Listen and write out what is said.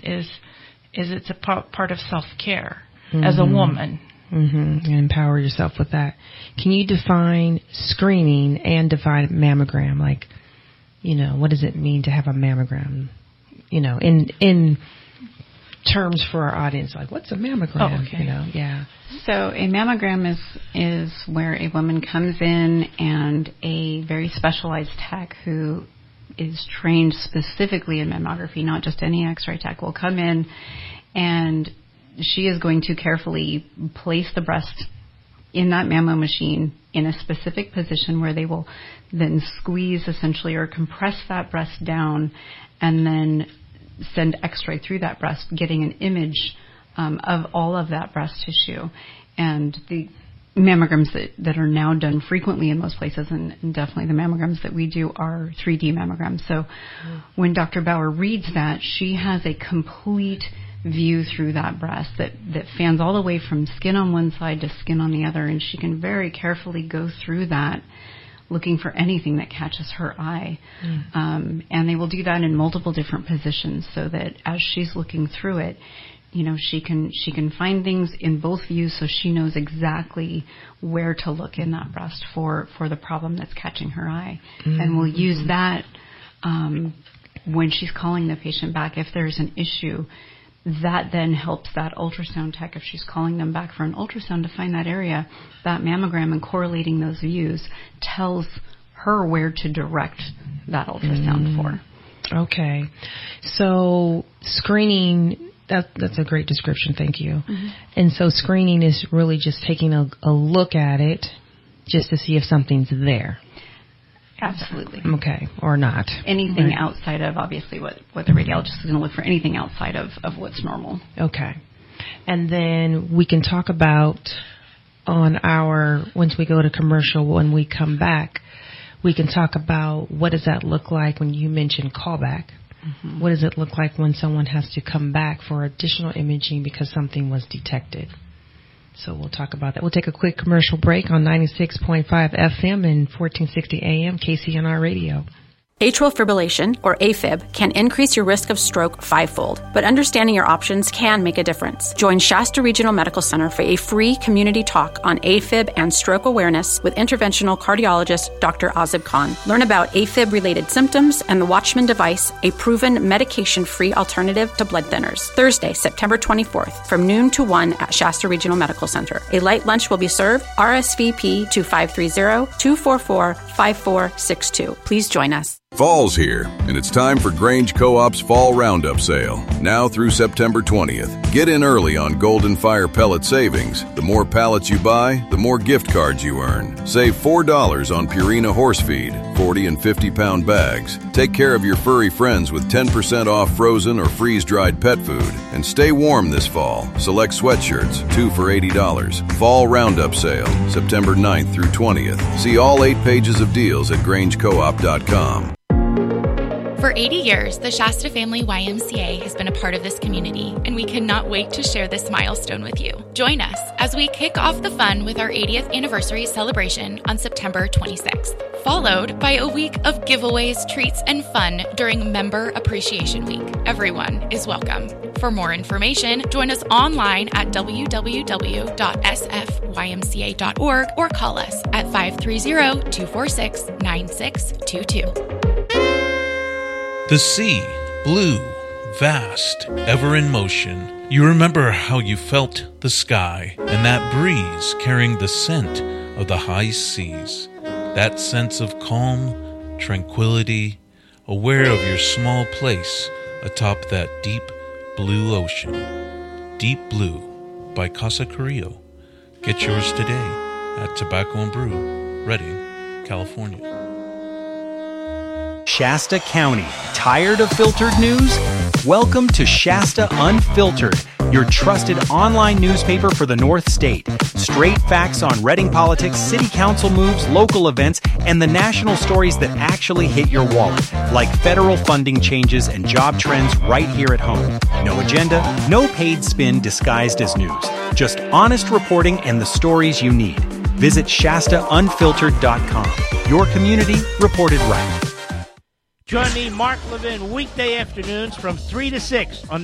is it's a part of self-care as a woman. And empower yourself with that. Can you define screening and define mammogram? Like, what does it mean to have a mammogram? In terms for our audience, like, what's a mammogram? Oh, okay. Yeah. So a mammogram is where a woman comes in and a very specialized tech who is trained specifically in mammography, not just any X-ray tech, will come in, and she is going to carefully place the breast in that mammo machine in a specific position where they will then squeeze essentially or compress that breast down and then send X-ray through that breast, getting an image of all of that breast tissue. And the mammograms that are now done frequently in most places, and definitely the mammograms that we do, are 3D mammograms. So when Dr. Bauer reads that, she has a complete view through that breast that fans all the way from skin on one side to skin on the other, and she can very carefully go through that looking for anything that catches her eye. And they will do that in multiple different positions so that as she's looking through it, she can find things in both views, so she knows exactly where to look in that breast for the problem that's catching her eye. And we'll use that when she's calling the patient back if there's an issue. That then helps that ultrasound tech, if she's calling them back for an ultrasound, to find that area. That mammogram and correlating those views tells her where to direct that ultrasound for. Okay. So screening, that's a great description. Thank you. And so screening is really just taking a look at it just to see if something's there. Absolutely. Okay, or not. Anything outside of, obviously, what the radiologist is going to look for, anything outside of what's normal. Okay. And then we can talk about once we go to commercial, when we come back, we can talk about what does that look like when you mentioned callback. What does it look like when someone has to come back for additional imaging because something was detected? So we'll talk about that. We'll take a quick commercial break on 96.5 FM and 1460 AM KCNR Radio. Atrial fibrillation, or AFib, can increase your risk of stroke 5-fold, but understanding your options can make a difference. Join Shasta Regional Medical Center for a free community talk on AFib and stroke awareness with interventional cardiologist Dr. Azib Khan. Learn about AFib-related symptoms and the Watchman device, a proven medication-free alternative to blood thinners. Thursday, September 24th, from noon to 1 at Shasta Regional Medical Center. A light lunch will be served. RSVP to 530-244-5462. Please join us. Fall's here, and it's time for Grange Co-op's Fall Roundup Sale, now through September 20th. Get in early on Golden Fire pellet savings. The more pallets you buy, the more gift cards you earn. Save $4 on Purina horse feed, 40 and 50-pound bags. Take care of your furry friends with 10% off frozen or freeze-dried pet food. And stay warm this fall. Select sweatshirts, 2 for $80. Fall Roundup Sale, September 9th through 20th. See all 8 pages of deals at GrangeCoop.com. For 80 years, the Shasta Family YMCA has been a part of this community, and we cannot wait to share this milestone with you. Join us as we kick off the fun with our 80th anniversary celebration on September 26th, followed by a week of giveaways, treats, and fun during Member Appreciation Week. Everyone is welcome. For more information, join us online at www.sfymca.org or call us at 530-246-9622. The sea, blue, vast, ever in motion. You remember how you felt the sky and that breeze carrying the scent of the high seas. That sense of calm, tranquility, aware of your small place atop that deep blue ocean. Deep Blue by Casa Carrillo. Get yours today at Tobacco and Brew, Redding, California. Shasta County. Tired of filtered news? Welcome to Shasta Unfiltered, your trusted online newspaper for the North State. Straight facts on Redding politics, city council moves, local events, and the national stories that actually hit your wallet, like federal funding changes and job trends right here at home. No agenda, no paid spin disguised as news. Just honest reporting and the stories you need. Visit ShastaUnfiltered.com. Your community reported right. Join me, Mark Levin, weekday afternoons from 3 to 6 on